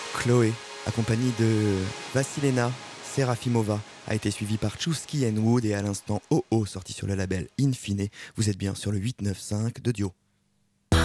Chloé, accompagnée de Vasilena Serafimova, a été suivie par Chusky and Wood et à l'instant OO sorti sur le label Infine. Vous êtes bien sur le 895 de Dio.